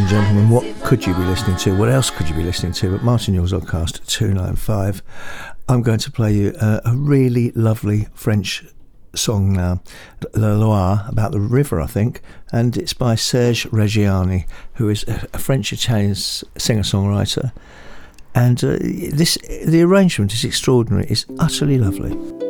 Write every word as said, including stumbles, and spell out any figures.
and gentlemen, what could you be listening to? What else could you be listening to? But Martin Yours Oddcast two ninety-five. I'm going to play you a, a really lovely French song now, La Loire, about the river, I think, and it's by Serge Reggiani, who is a, a French-Italian singer-songwriter. And uh, this, the arrangement is extraordinary. It's utterly lovely.